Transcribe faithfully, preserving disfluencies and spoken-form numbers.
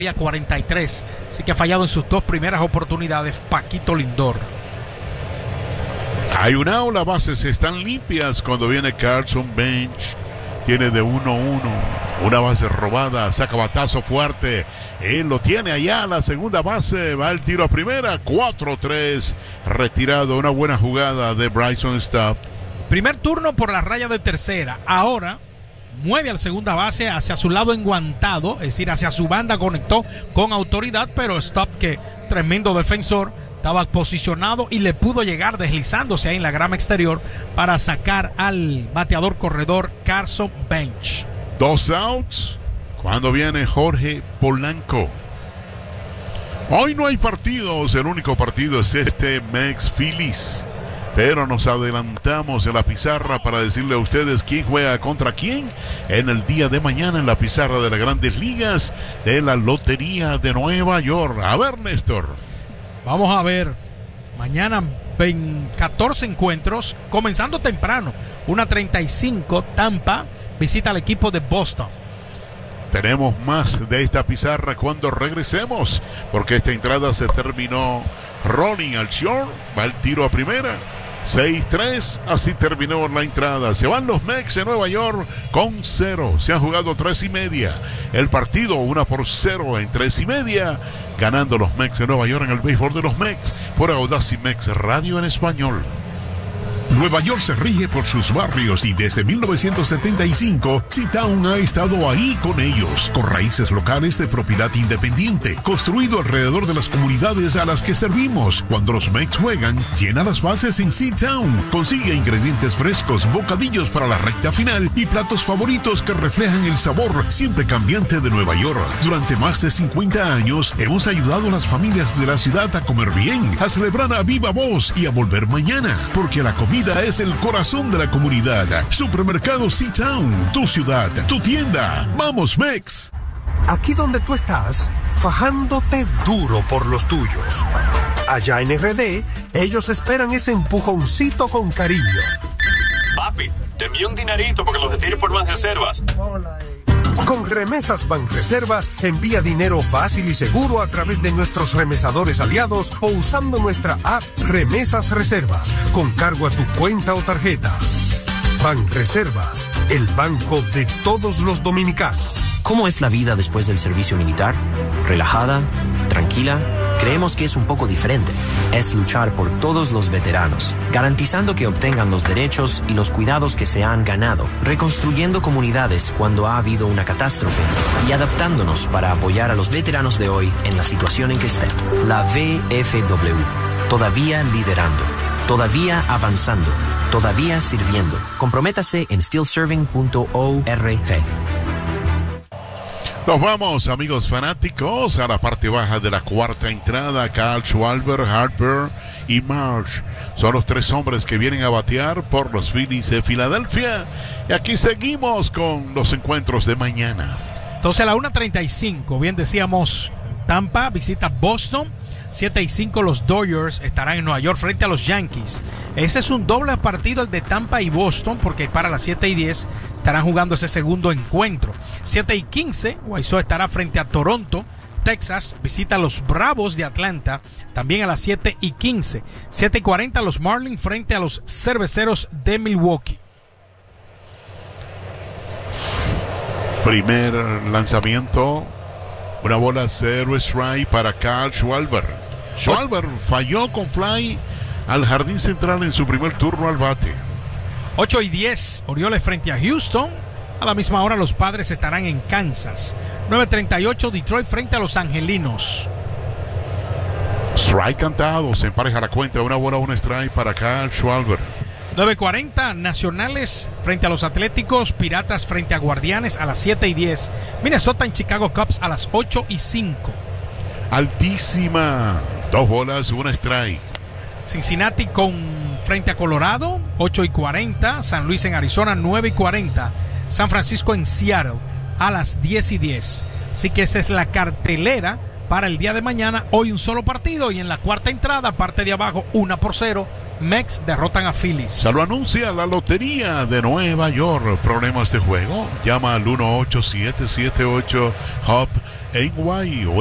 cuarenta y tres, así que ha fallado en sus dos primeras oportunidades Paquito Lindor. Hay un out, las bases están limpias cuando viene Carson Bench. Tiene de uno uno, una base robada, saca batazo fuerte. Él lo tiene allá, la segunda base, va el tiro a primera, cuatro tres, retirado, una buena jugada de Bryson Stott. Primer turno por la raya de tercera, ahora mueve al segunda base hacia su lado enguantado, es decir, hacia su banda, conectó con autoridad, pero Stott, que tremendo defensor, estaba posicionado y le pudo llegar deslizándose ahí en la grama exterior para sacar al bateador corredor Carson Bench. Dos outs cuando viene Jorge Polanco. Hoy no hay partidos, el único partido es este Mex Phillies, pero nos adelantamos en la pizarra para decirle a ustedes quién juega contra quién en el día de mañana en la pizarra de las Grandes Ligas de la Lotería de Nueva York. A ver, Néstor. Vamos a ver, mañana catorce encuentros, comenzando temprano, una treinta y cinco, Tampa visita al equipo de Boston. Tenemos más de esta pizarra cuando regresemos, porque esta entrada se terminó rolling al short, va el tiro a primera, seis tres, así terminó la entrada. Se van los Mets de Nueva York con cero, se han jugado tres y media, el partido una por cero en tres y media, ganando los Mets de Nueva York en el béisbol de los Mets por Audacy Mex Radio en español. Nueva York se rige por sus barrios y desde mil novecientos setenta y cinco, C-Town ha estado ahí con ellos, con raíces locales de propiedad independiente, construido alrededor de las comunidades a las que servimos. Cuando los Mets juegan, llena las bases en C-Town. Consigue ingredientes frescos, bocadillos para la recta final y platos favoritos que reflejan el sabor siempre cambiante de Nueva York. Durante más de cincuenta años, hemos ayudado a las familias de la ciudad a comer bien, a celebrar a viva voz y a volver mañana, porque la comida es el corazón de la comunidad. Supermercado C-Town, tu ciudad, tu tienda. ¡Vamos, Mex! Aquí donde tú estás, fajándote duro por los tuyos. Allá en R D, ellos esperan ese empujoncito con cariño. Papi, te envío un dinerito porque los retires por Banreservas. Con Remesas Banreservas, envía dinero fácil y seguro a través de nuestros remesadores aliados o usando nuestra app Remesas Reservas, con cargo a tu cuenta o tarjeta. Banreservas, el banco de todos los dominicanos. ¿Cómo es la vida después del servicio militar? ¿Relajada? ¿Tranquila? Creemos que es un poco diferente. Es luchar por todos los veteranos, garantizando que obtengan los derechos y los cuidados que se han ganado, reconstruyendo comunidades cuando ha habido una catástrofe y adaptándonos para apoyar a los veteranos de hoy en la situación en que estén. La V F W, todavía liderando, todavía avanzando, todavía sirviendo. Comprométase en still serving punto org. Nos vamos, amigos fanáticos, a la parte baja de la cuarta entrada. Kyle Schwarber, Harper y Marsh son los tres hombres que vienen a batear por los Phillies de Filadelfia. Y aquí seguimos con los encuentros de mañana. Entonces a la una treinta y cinco, bien decíamos, Tampa visita Boston. siete y cinco los Dodgers estarán en Nueva York frente a los Yankees. Ese es un doble partido, el de Tampa y Boston, porque para las siete y diez estarán jugando ese segundo encuentro. siete y quince, White Sox estará frente a Toronto. Texas visita a los Bravos de Atlanta, también a las siete y quince. siete y cuarenta los Marlins frente a los Cerveceros de Milwaukee. Primer lanzamiento, una bola cero strike para Kyle Schwarber. Schwarber falló con fly al jardín central en su primer turno al bate. ocho y diez, Orioles frente a Houston. A la misma hora los Padres estarán en Kansas. nueve treinta y ocho, Detroit frente a los Angelinos. Strike cantado, se empareja la cuenta, una bola, un strike para Kyle Schwarber. nueve cuarenta, Nacionales frente a los Atléticos, Piratas frente a Guardianes a las siete y diez. Minnesota en Chicago Cubs a las ocho y cinco. Altísima, dos bolas, un strike. Cincinnati con frente a Colorado, ocho y cuarenta. San Luis en Arizona, nueve y cuarenta. San Francisco en Seattle a las diez y diez. Así que esa es la cartelera para el día de mañana. Hoy un solo partido y en la cuarta entrada, parte de abajo, una por cero. Mets derrotan a Phillies. Se lo anuncia la Lotería de Nueva York. ¿Problemas de juego? Llama al uno ocho siete siete ocho H O P N Y